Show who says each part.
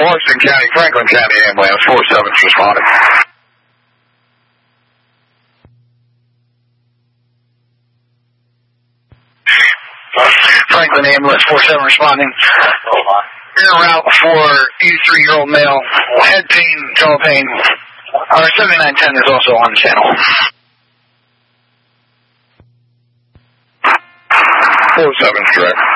Speaker 1: Washington County, Franklin County ambulance, 47's responding. Franklin ambulance, 47 responding. En route for 83-year-old male, head pain, jaw pain. Our 7910 is also on the channel. 47's direct.